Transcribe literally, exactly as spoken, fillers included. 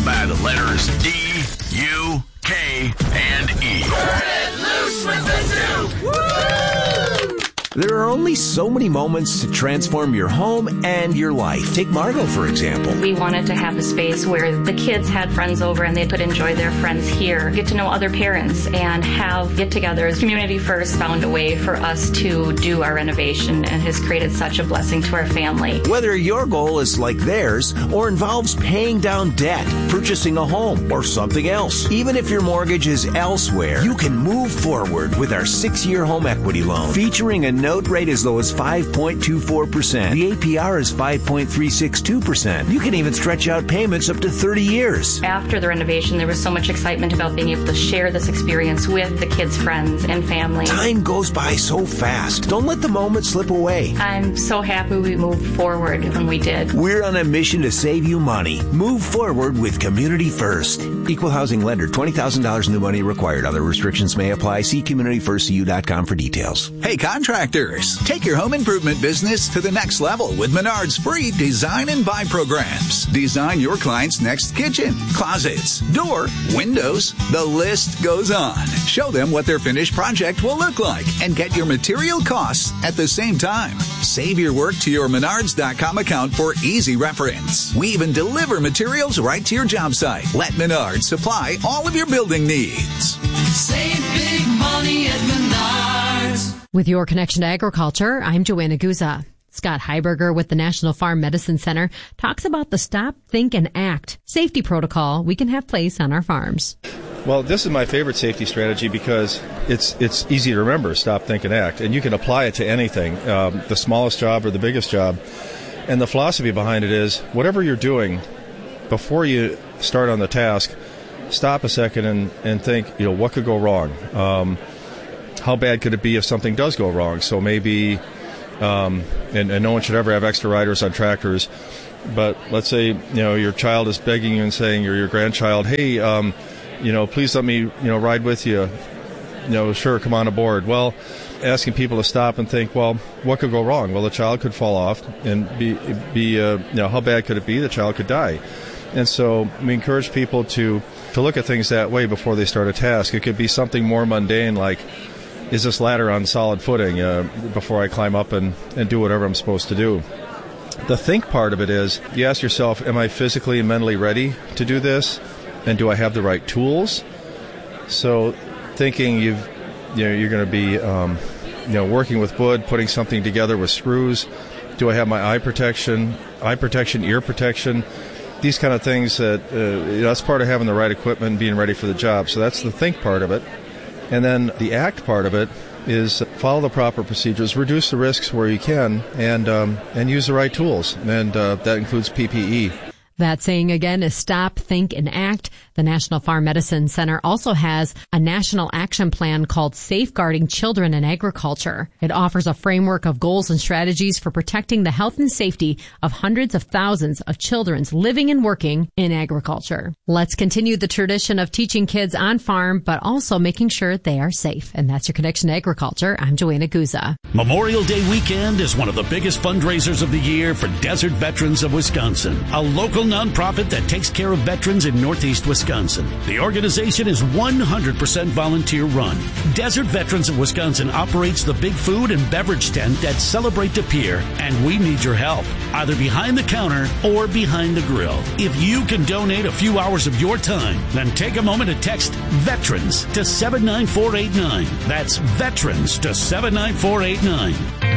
by the letters D, U, K, and E. Turn it loose with the Duke! Woo! There are only so many moments to transform your home and your life. Take Margot, for example. We wanted to have a space where the kids had friends over and they could enjoy their friends here, get to know other parents, and have get-togethers. Community First found a way for us to do our renovation and has created such a blessing to our family. Whether your goal is like theirs or involves paying down debt, purchasing a home, or something else, even if your mortgage is elsewhere, you can move forward with our six-year home equity loan, featuring a note rate as low as five point two four percent. The A P R is five point three six two percent. You can even stretch out payments up to thirty years. After the renovation, there was so much excitement about being able to share this experience with the kids' friends and family. Time goes by so fast. Don't let the moment slip away. I'm so happy we moved forward when we did. We're on a mission to save you money. Move forward with Community First. Equal housing lender. twenty thousand dollars new money required. Other restrictions may apply. See community first c u dot com for details. Hey, contractors. Take your home improvement business to the next level with Menard's free design and buy programs. Design your client's next kitchen, closets, door, windows. The list goes on. Show them what their finished project will look like and get your material costs at the same time. Save your work to your Menards dot com account for easy reference. We even deliver materials right to your job site. Let Menards supply all of your building needs. Save big money at Menards. With your connection to agriculture, I'm Joanna Guza. Scott Heiberger with the National Farm Medicine Center talks about the Stop, Think, and Act safety protocol we can have place on our farms. Well, this is my favorite safety strategy because it's it's easy to remember, stop, think, and act. And you can apply it to anything, um, the smallest job or the biggest job. And the philosophy behind it is, whatever you're doing, before you start on the task, stop a second and, and think, you know, what could go wrong? Um, how bad could it be if something does go wrong? So maybe, um, and, and no one should ever have extra riders on tractors, but let's say, you know, your child is begging you and saying, or your grandchild, hey, um, you know, please let me, you know, ride with you. You know, sure, come on aboard. Well, asking people to stop and think, well, what could go wrong? Well, the child could fall off and be, be uh, you know, how bad could it be? The child could die. And so we encourage people to, to look at things that way before they start a task. It could be something more mundane like, is this ladder on solid footing uh, before I climb up and, and do whatever I'm supposed to do? The think part of it is, you ask yourself, am I physically and mentally ready to do this? And do I have the right tools? So thinking you've, you know, you're going to be, um, you know, working with wood, putting something together with screws. Do I have my eye protection, eye protection, ear protection? These kind of things that, uh, you know, that's part of having the right equipment and being ready for the job. So that's the think part of it. And then the act part of it is follow the proper procedures, reduce the risks where you can, and um, and use the right tools. And uh, that includes P P E. That saying again is stop, think, and act. The National Farm Medicine Center also has a national action plan called Safeguarding Children in Agriculture. It offers a framework of goals and strategies for protecting the health and safety of hundreds of thousands of children living and working in agriculture. Let's continue the tradition of teaching kids on farm, but also making sure they are safe. And that's your Connection to Agriculture. I'm Joanna Guza. Memorial Day weekend is one of the biggest fundraisers of the year for Desert Veterans of Wisconsin, a local nonprofit that takes care of veterans in Northeast Wisconsin. The organization is one hundred percent volunteer run. Desert Veterans of Wisconsin operates the big food and beverage tent at Celebrate De Pere, and we need your help, either behind the counter or behind the grill. If you can donate a few hours of your time, then take a moment to text VETERANS to seven nine four eight nine. That's VETERANS to seven nine four eight nine.